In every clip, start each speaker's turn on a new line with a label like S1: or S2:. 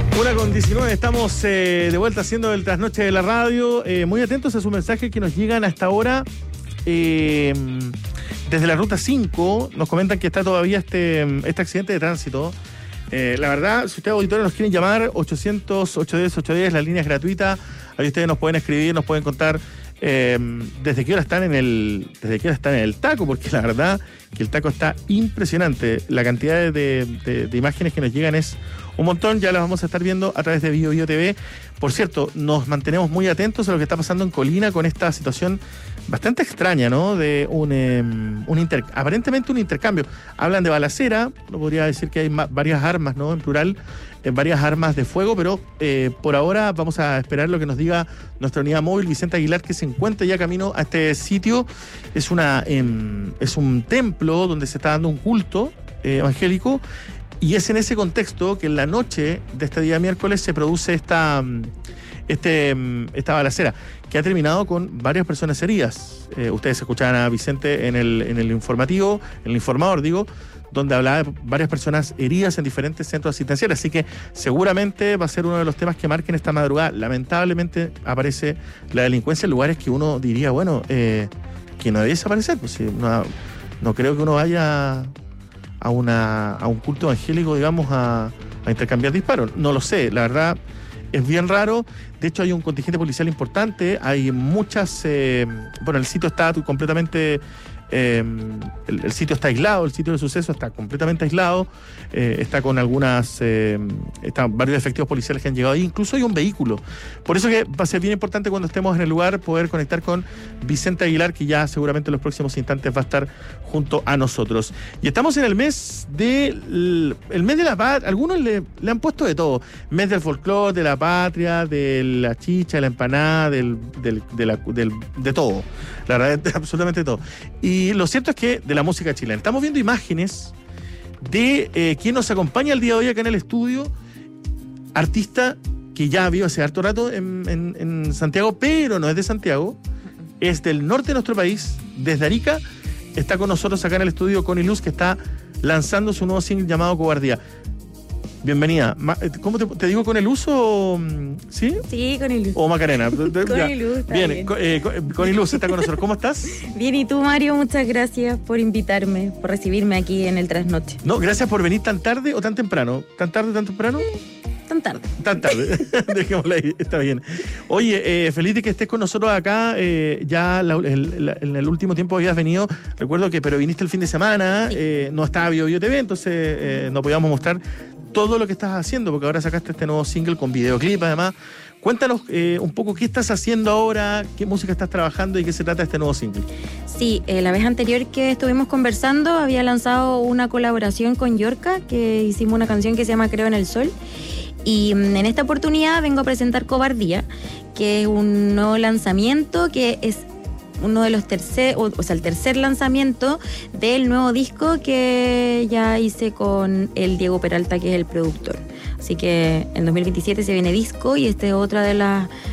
S1: 1:19, estamos de vuelta haciendo el trasnoche de la radio. Muy atentos a sus mensajes que nos llegan hasta ahora. Desde la ruta 5 nos comentan que está todavía este accidente de tránsito. La verdad, si ustedes auditores nos quieren llamar, 800-810-810, la línea es gratuita. Ahí ustedes nos pueden escribir, nos pueden contar desde qué hora están en el taco, porque la verdad que el taco está impresionante. La cantidad de imágenes que nos llegan es un montón, ya las vamos a estar viendo a través de Bio TV. Por cierto, nos mantenemos muy atentos a lo que está pasando en Colina con esta situación bastante extraña, ¿no? De aparentemente un intercambio. Hablan de balacera, no podría decir que hay varias armas, ¿no? En plural, varias armas de fuego, pero por ahora vamos a esperar lo que nos diga nuestra unidad móvil, Vicente Aguilar, que se encuentra ya camino a este sitio. Es un templo donde se está dando un culto evangélico. Y es en ese contexto que en la noche de este día miércoles se produce esta balacera, que ha terminado con varias personas heridas. Ustedes escuchaban a Vicente en el informativo, en el informador, donde hablaba de varias personas heridas en diferentes centros asistenciales. Así que seguramente va a ser uno de los temas que marquen esta madrugada. Lamentablemente aparece la delincuencia en lugares que uno diría, que no debe desaparecer. Pues, no creo que uno vaya a un culto evangélico, a intercambiar disparos. No lo sé, la verdad es bien raro. De hecho, hay un contingente policial importante, hay muchas... el sitio está completamente... el sitio está aislado, el sitio del suceso está completamente aislado, está con están varios efectivos policiales que han llegado ahí, incluso hay un vehículo. Por eso que va a ser bien importante cuando estemos en el lugar poder conectar con Vicente Aguilar, que ya seguramente en los próximos instantes va a estar junto a nosotros. Y estamos en el mes de la patria. Algunos le han puesto de todo: mes del folclore, de la patria, de la chicha, de la empanada, de todo. La verdad es absolutamente todo. Y lo cierto es que de la música chilena estamos viendo imágenes de quien nos acompaña el día de hoy acá en el estudio, artista que ya vive hace harto rato en Santiago, pero no es de Santiago, es del norte de nuestro país, desde Arica. Está con nosotros acá en el estudio Connie Luz, que está lanzando su nuevo single llamado Cobardía. Bienvenida. ¿Cómo te digo, con el uso? ¿Sí?
S2: Sí, con el luz.
S1: ¿O Macarena?
S2: Con el luz.
S1: Bien, con el luz está con nosotros. ¿Cómo estás?
S2: Bien, ¿y tú, Mario? Muchas gracias por invitarme, por recibirme aquí en el Trasnoche.
S1: No, gracias por venir tan tarde o tan temprano. ¿Tan tarde, tan temprano?
S2: Tan tarde.
S1: Tan tarde. Dejémosla ahí, está bien. Oye, feliz de que estés con nosotros acá. Ya en el último tiempo habías venido, recuerdo pero viniste el fin de semana, sí. No estaba Bio TV, entonces no podíamos mostrar todo lo que estás haciendo, porque ahora sacaste este nuevo single con videoclip además. Cuéntanos un poco qué estás haciendo ahora, qué música estás trabajando y qué se trata este nuevo single.
S2: Sí, la vez anterior que estuvimos conversando había lanzado una colaboración con Yorka, que hicimos una canción que se llama Creo en el Sol. Y en esta oportunidad vengo a presentar Cobardía, que es un nuevo lanzamiento, que es uno de los el tercer lanzamiento del nuevo disco que ya hice con el Diego Peralta, que es el productor. Así que en 2027 se viene disco, y este es otra de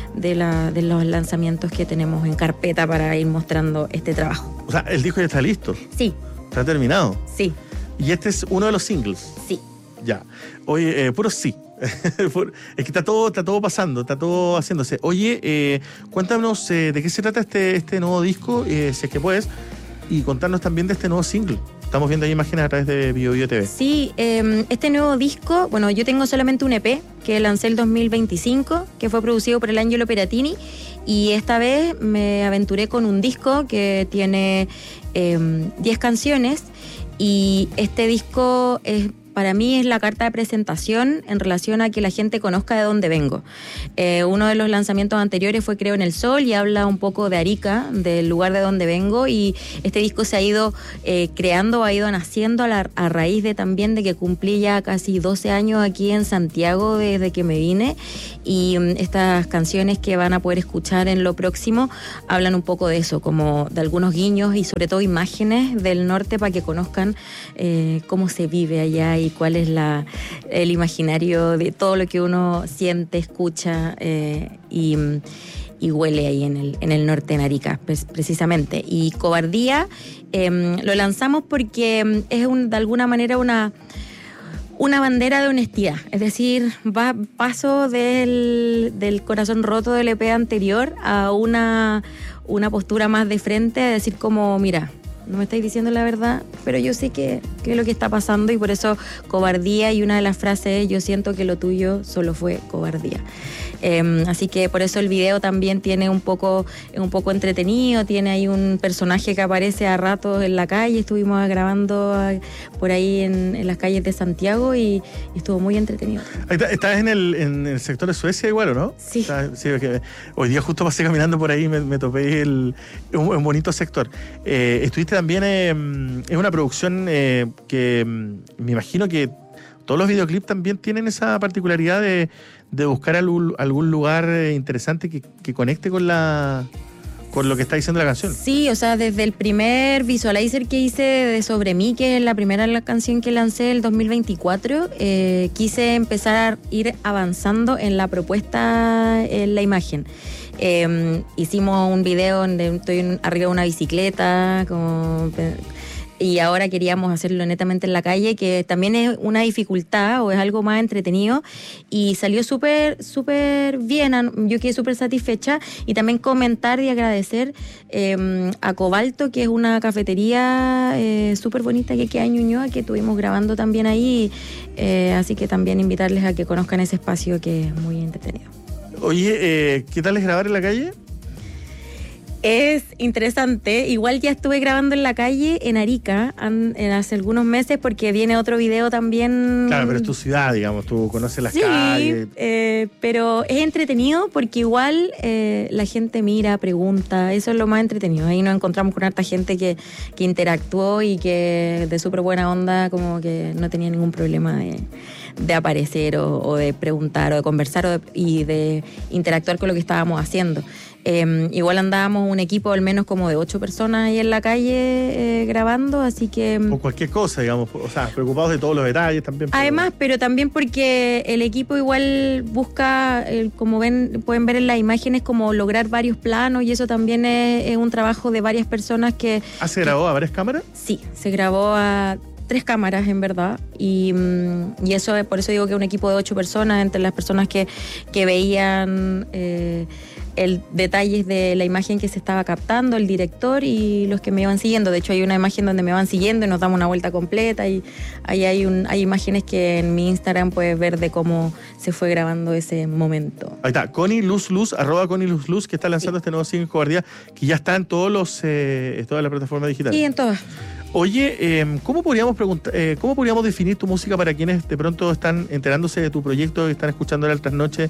S2: los lanzamientos que tenemos en carpeta para ir mostrando este trabajo.
S1: O sea, ¿el disco ya está listo?
S2: Sí.
S1: ¿Está terminado?
S2: Sí.
S1: ¿Y este es uno de los singles?
S2: Sí.
S1: Ya. Oye, puro sí. Es que está todo pasando, está todo haciéndose. Oye, cuéntanos de qué se trata este nuevo disco, si es que puedes, y contarnos también de este nuevo single. Estamos viendo ahí imágenes a través de Bio TV.
S2: Sí, este nuevo disco, yo tengo solamente un EP que lancé el 2025, que fue producido por el Angelo Peratini, y esta vez me aventuré con un disco que tiene 10 canciones, y este disco para mí es la carta de presentación en relación a que la gente conozca de dónde vengo. Uno de los lanzamientos anteriores fue Creo en el Sol, y habla un poco de Arica, del lugar de donde vengo, y este disco se ha ido creando, ha ido naciendo a raíz también de que cumplí ya casi 12 años aquí en Santiago desde que me vine, y estas canciones que van a poder escuchar en lo próximo hablan un poco de eso, como de algunos guiños y sobre todo imágenes del norte para que conozcan cómo se vive allá y cuál es el imaginario de todo lo que uno siente, escucha y huele ahí en el norte, en Arica, precisamente. Y Cobardía lo lanzamos porque es de alguna manera una bandera de honestidad, es decir, paso del corazón roto del EP anterior a una postura más de frente, a decir como, mira, no me estáis diciendo la verdad, pero yo sé que es lo que está pasando, y por eso cobardía, y una de las frases es: yo siento que lo tuyo solo fue cobardía. Así que por eso el video también tiene un poco entretenido, tiene ahí un personaje que aparece a ratos en la calle. Estuvimos grabando por ahí en las calles de Santiago y estuvo muy entretenido.
S1: ¿Estás en el sector de Suecia igual, o no?
S2: Sí.
S1: Sí, hoy día justo pasé caminando por ahí y me topé un bonito sector. Estuviste también en una producción que me imagino que todos los videoclips también tienen esa particularidad de buscar algún lugar interesante que conecte con lo que está diciendo la canción.
S2: Sí, o sea, desde el primer visualizer que hice de Sobre mí, que es la primera canción que lancé el 2024, quise empezar a ir avanzando en la propuesta, en la imagen. Hicimos un video donde estoy arriba de una bicicleta, y ahora queríamos hacerlo netamente en la calle, que también es una dificultad o es algo más entretenido, y salió súper bien. Yo quedé súper satisfecha, y también comentar y agradecer a Cobalto, que es una cafetería súper bonita que queda en Ñuñoa, que estuvimos grabando también ahí, así que también invitarles a que conozcan ese espacio, que es muy entretenido.
S1: Oye, ¿qué tal es grabar en la calle?
S2: Es interesante. Igual ya estuve grabando en la calle en Arica hace algunos meses, porque viene otro video también.
S1: Claro, pero es tu ciudad, digamos, tú conoces las calles.
S2: Pero es entretenido porque igual la gente mira, pregunta, eso es lo más entretenido. Ahí nos encontramos con harta gente que interactuó y que de súper buena onda, como que no tenía ningún problema de aparecer o de preguntar o de conversar y de interactuar con lo que estábamos haciendo. Igual andábamos un equipo al menos como de 8 personas ahí en la calle grabando, así que...
S1: O cualquier cosa, digamos, o sea, preocupados de todos los detalles también.
S2: Además, pero también porque el equipo igual busca, como pueden ver en las imágenes, como lograr varios planos, y eso también es un trabajo de varias personas que...
S1: ¿Se grabó a varias cámaras?
S2: Sí, se grabó a 3 cámaras en verdad, y eso, por eso digo que un equipo de 8 personas, entre las personas que veían detalles de la imagen que se estaba captando, el director y los que me iban siguiendo. De hecho, hay una imagen donde me van siguiendo y nos damos una vuelta completa, y ahí hay imágenes que en mi Instagram puedes ver de cómo se fue grabando ese momento.
S1: Ahí está, Connie Luz Luz, @ConnieLuzLuz, que está lanzando este nuevo single Cobardía, que ya está en todas las plataformas digitales.
S2: Sí, en todas.
S1: Oye, ¿cómo podríamos definir tu música para quienes de pronto están enterándose de tu proyecto y están escuchando el Trasnoche?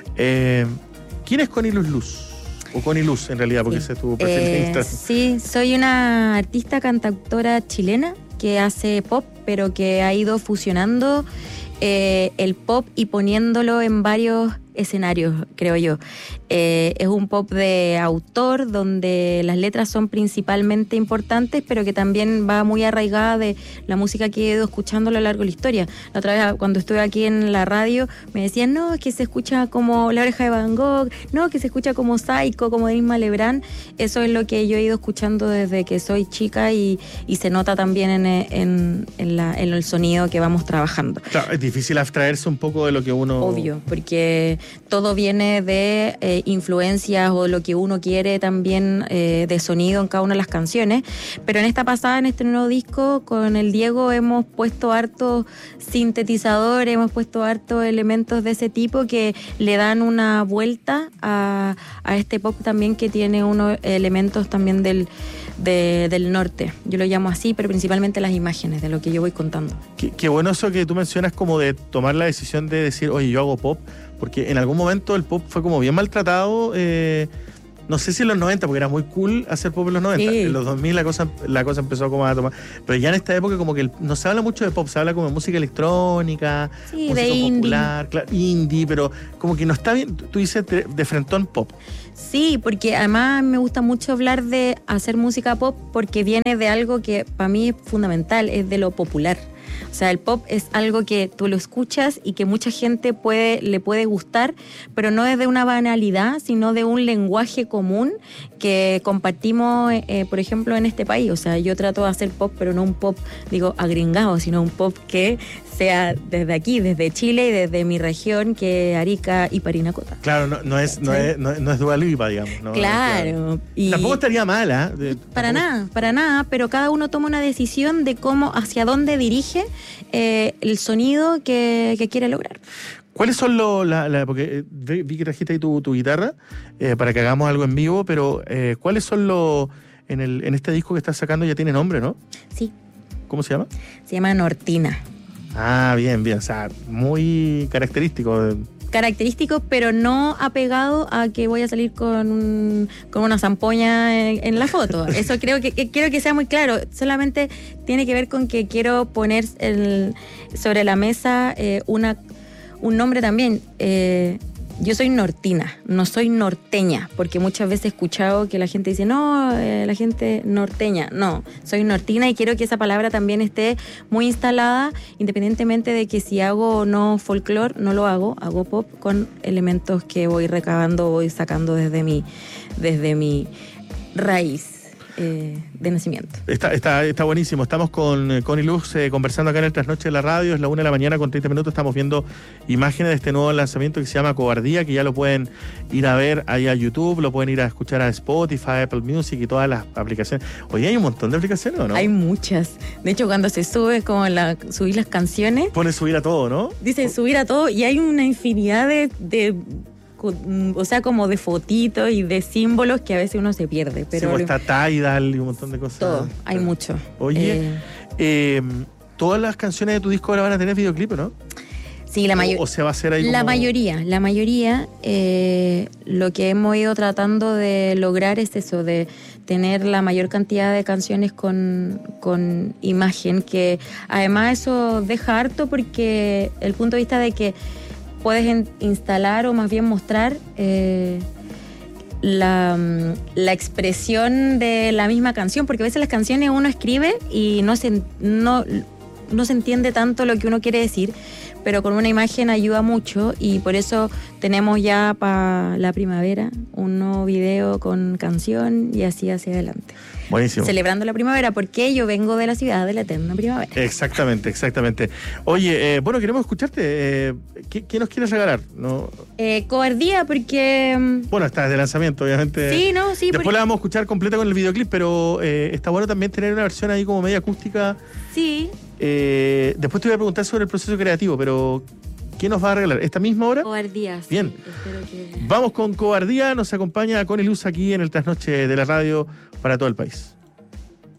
S1: ¿Quién es Connie Luz Luz? O Connie Luz, en realidad, porque ese es tu perfil de Instagram.
S2: Sí, soy una artista cantautora chilena que hace pop, pero que ha ido fusionando el pop y poniéndolo en varios escenarios, creo yo. Es un pop de autor donde las letras son principalmente importantes, pero que también va muy arraigada de la música que he ido escuchando a lo largo de la historia. La otra vez, cuando estuve aquí en la radio, me decían, no, es que se escucha como La Oreja de Van Gogh, no, que se escucha como Psycho, como de Isma Lebrán. Eso es lo que yo he ido escuchando desde que soy chica, y se nota también en el sonido que vamos trabajando.
S1: Claro, es difícil abstraerse un poco de lo que uno...
S2: Obvio, porque todo viene de influencias o lo que uno quiere también de sonido en cada una de las canciones. Pero en esta pasada, en este nuevo disco, con el Diego hemos puesto hartos sintetizadores, hemos puesto hartos elementos de ese tipo que le dan una vuelta a este pop también, que tiene unos elementos también del norte. Yo lo llamo así, pero principalmente las imágenes de lo que yo voy contando.
S1: Qué bueno eso que tú mencionas, como de tomar la decisión de decir, oye, yo hago pop, porque en algún momento el pop fue como bien maltratado, no sé si en los 90, porque era muy cool hacer pop en los 90, sí. En los 2000 la cosa empezó como a tomar, pero ya en esta época como que no se habla mucho de pop, se habla como de música electrónica,
S2: sí,
S1: música
S2: de
S1: popular, claro, indie, pero como que no está bien, tú dices de frentón pop.
S2: Sí, porque además me gusta mucho hablar de hacer música pop, porque viene de algo que para mí es fundamental, es de lo popular. O sea, el pop es algo que tú lo escuchas y que mucha gente le puede gustar, pero no desde una banalidad, sino de un lenguaje común que compartimos, por ejemplo, en este país. O sea, yo trato de hacer pop, pero no un pop, digo, agringado, sino un pop que sea desde aquí, desde Chile y desde mi región, que es Arica y Parinacota.
S1: Claro, no es Dua Lipa, digamos. No,
S2: claro.
S1: Y tampoco estaría mala.
S2: Para nada, pero cada uno toma una decisión de cómo, hacia dónde dirige el sonido que quiere lograr.
S1: ¿Cuáles son porque vi que trajiste ahí tu guitarra para que hagamos algo en vivo, pero ¿cuáles son en este disco que estás sacando? Ya tiene nombre, ¿no?
S2: Sí.
S1: ¿Cómo se llama?
S2: Se llama Nortina.
S1: Ah, bien, o sea, muy característico.
S2: Característico, pero no apegado a que voy a salir con una zampoña en la foto. Eso quiero que sea muy claro. Solamente tiene que ver con que quiero poner sobre la mesa un nombre también. Yo soy nortina, no soy norteña, porque muchas veces he escuchado que la gente dice, no, la gente norteña. No, soy nortina y quiero que esa palabra también esté muy instalada, independientemente de que si hago o no folclore, no lo hago pop con elementos que voy recabando, voy sacando desde mi raíz. De nacimiento.
S1: Está buenísimo. Estamos con Connie Luz conversando acá en el Trasnoche de la Radio. Es la 1 de la mañana con 30 minutos. Estamos viendo imágenes de este nuevo lanzamiento que se llama Cobardía, que ya lo pueden ir a ver ahí a YouTube, lo pueden ir a escuchar a Spotify, Apple Music y todas las aplicaciones. Oye, ¿hay un montón de aplicaciones o no?
S2: Hay muchas. De hecho, cuando se sube como subir las canciones,
S1: pone subir a todo, ¿no?
S2: Dice subir a todo y hay una infinidad de o sea, como de fotitos y de símbolos que a veces uno se pierde. Pero
S1: sí, está Tidal y un montón de cosas.
S2: Todo, hay mucho.
S1: Oye, todas las canciones de tu disco ahora van a tener videoclip, ¿no?
S2: Sí, la mayoría.
S1: ¿O se va a hacer ahí
S2: La mayoría. Lo que hemos ido tratando de lograr es eso, de tener la mayor cantidad de canciones con imagen, que además eso deja harto porque el punto de vista de que puedes instalar o más bien mostrar la expresión de la misma canción, porque a veces las canciones uno escribe y no se entiende tanto lo que uno quiere decir, pero con una imagen ayuda mucho y por eso tenemos ya para la primavera un nuevo video con canción y así hacia adelante.
S1: Buenísimo.
S2: Celebrando la primavera, porque yo vengo de la ciudad de la eterna primavera.
S1: Exactamente. Oye, bueno, queremos escucharte. ¿Qué nos quieres regalar? ¿No?
S2: Cobardía, porque...
S1: Bueno, está de lanzamiento, obviamente.
S2: Sí.
S1: Después la vamos a escuchar completa con el videoclip, pero está bueno también tener una versión ahí como media acústica.
S2: Sí.
S1: Después te voy a preguntar sobre el proceso creativo, pero ¿qué nos va a regalar? ¿Esta misma hora?
S2: Cobardía.
S1: Bien.
S2: Sí,
S1: Vamos con Cobardía. Nos acompaña Connie Luz aquí en el Trasnoche de la Radio para todo el país.